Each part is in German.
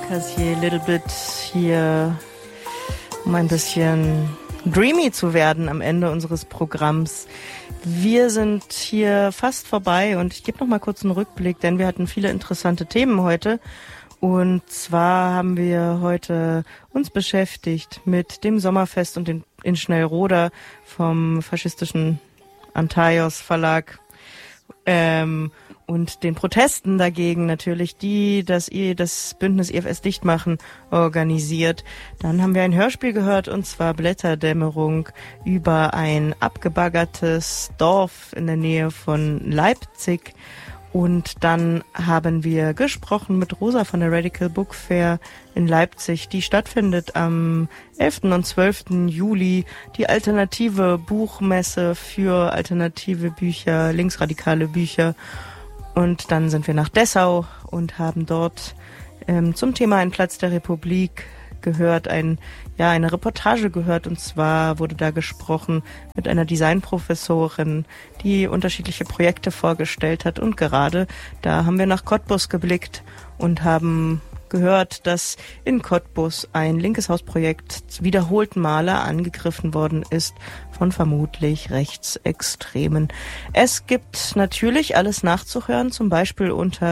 Makers hier a little bit hier, um ein bisschen dreamy zu werden am Ende unseres Programms. Wir sind hier fast vorbei und ich gebe noch mal kurz einen Rückblick, denn wir hatten viele interessante Themen heute. Und zwar haben wir heute uns beschäftigt mit dem Sommerfest und in Schnellroda vom faschistischen Antaios Verlag und den Protesten dagegen natürlich, die das Bündnis IFS Dichtmachen organisiert. Dann haben wir ein Hörspiel gehört, und zwar Blätterdämmerung, über ein abgebaggertes Dorf in der Nähe von Leipzig. Und dann haben wir gesprochen mit Rosa von der Radical Book Fair in Leipzig, die stattfindet am 11. und 12. Juli, die alternative Buchmesse für alternative Bücher, linksradikale Bücher. Und dann sind wir nach Dessau und haben dort zum Thema Ein Platz der Republik gehört, eine Reportage gehört, und zwar wurde da gesprochen mit einer Designprofessorin, die unterschiedliche Projekte vorgestellt hat, und gerade da haben wir nach Cottbus geblickt und haben gehört, dass in Cottbus ein linkes Hausprojekt wiederholten Male angegriffen worden ist von vermutlich Rechtsextremen. Es gibt natürlich alles nachzuhören, zum Beispiel unter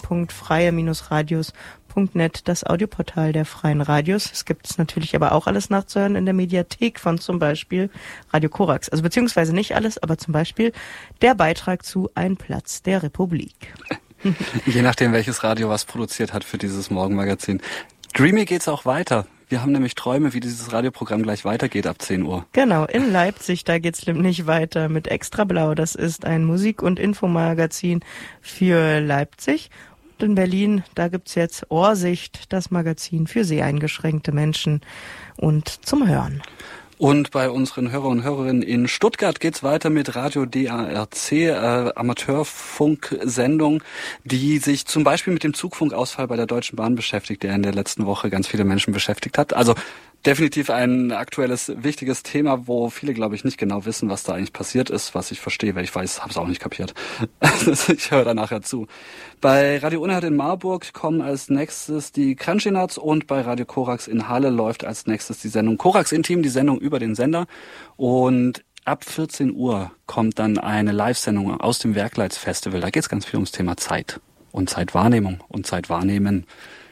www.freie-radios.net, das Audioportal der Freien Radios. Es gibt es natürlich aber auch alles nachzuhören in der Mediathek von zum Beispiel Radio Korax. Also beziehungsweise nicht alles, aber zum Beispiel der Beitrag zu Ein Platz der Republik. Je nachdem, welches Radio was produziert hat für dieses Morgenmagazin. Dreamy geht's auch weiter. Wir haben nämlich Träume, wie dieses Radioprogramm gleich weitergeht ab 10 Uhr. Genau, in Leipzig, da geht's nämlich weiter mit Extra Blau. Das ist ein Musik- und Infomagazin für Leipzig. Und in Berlin, da gibt's jetzt Ohrsicht, das Magazin für seheingeschränkte Menschen und zum Hören. Und bei unseren Hörer und Hörerinnen in Stuttgart geht's weiter mit Radio DARC, Amateurfunksendung, die sich zum Beispiel mit dem Zugfunkausfall bei der Deutschen Bahn beschäftigt, der in der letzten Woche ganz viele Menschen beschäftigt hat. Also definitiv ein aktuelles, wichtiges Thema, wo viele, glaube ich, nicht genau wissen, was da eigentlich passiert ist, was ich verstehe, weil ich weiß, habe es auch nicht kapiert. Ich höre da nachher zu. Bei Radio Unerhört in Marburg kommen als nächstes die Crunchy-Nuts, und bei Radio Korax in Halle läuft als nächstes die Sendung Korax Intim, die Sendung über den Sender. Und ab 14 Uhr kommt dann eine Live-Sendung aus dem Werkleitsfestival. Da geht es ganz viel ums Thema Zeit und Zeitwahrnehmung und Zeitwahrnehmen.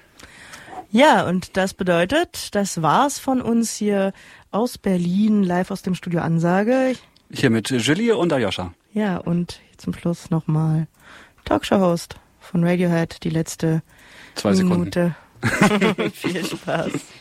Ja, und das bedeutet, das war's von uns hier aus Berlin, live aus dem Studio Ansage. Hier mit Julie und Aljoscha. Ja, und zum Schluss nochmal Talkshow-Host von Radiohead, die letzte 2 Sekunden. Minute. Viel Spaß.